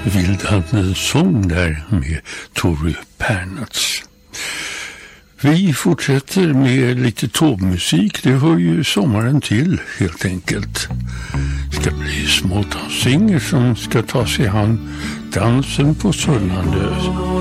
Vilda sång där med Tore Pernats. Vi fortsätter med lite tågmusik. Det hör ju sommaren till helt enkelt. Det ska bli små dansinger som ska ta sig an dansen på Sörlandö.